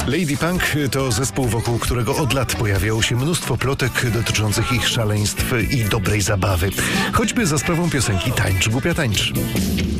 Lady Punk to zespół, wokół którego od lat pojawiało się mnóstwo plotek dotyczących ich szaleństw i dobrej zabawy. Choćby za sprawą piosenki Tańcz, głupia tańcz.